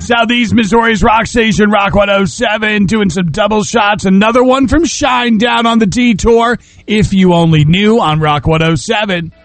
Southeast Missouri's rock station, Rock 107, doing some double shots. Another one from Shine down on the detour. If you only knew on Rock 107.